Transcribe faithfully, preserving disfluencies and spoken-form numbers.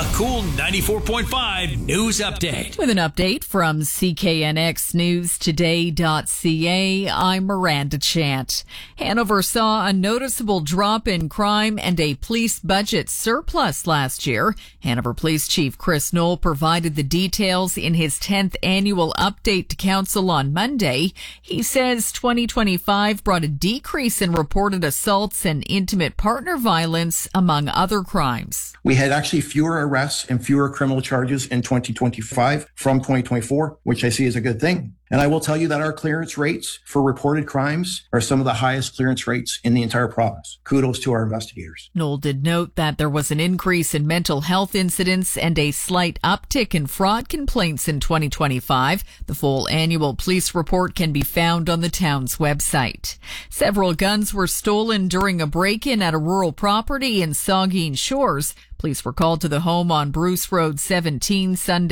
A cool ninety-four point five news update. With an update from C K N X News Today dot C A, I'm Miranda Chant. Hanover saw a noticeable drop in crime and a police budget surplus last year. Hanover Police Chief Chris Knoll provided the details in his tenth annual update to council on Monday. He says twenty twenty-five brought a decrease in reported assaults and intimate partner violence, among other crimes. We had actually fewer arrests and fewer criminal charges in twenty twenty-five from twenty twenty-four, which I see as a good thing. And I will tell you that our clearance rates for reported crimes are some of the highest clearance rates in the entire province. Kudos to our investigators. Knoll did note that there was an increase in mental health incidents and a slight uptick in fraud complaints in twenty twenty-five. The full annual police report can be found on the town's website. Several guns were stolen during a break-in at a rural property in Saugeen Shores. Police were called to the home on Bruce Road seventeen Sunday